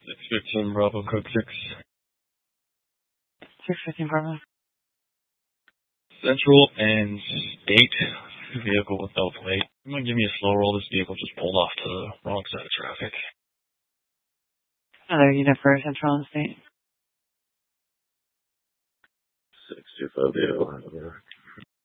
615 Bravo, code 6. 615 Bravo. Central and State vehicle with no plate. You might give me a slow roll. This vehicle just pulled off to the wrong side of traffic. Another unit for Central and State. 625 over.